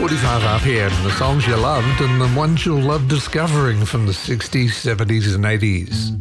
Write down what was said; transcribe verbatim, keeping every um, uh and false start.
forty-five R P M, the songs you loved and the ones you'll love discovering from the sixties, seventies and eighties.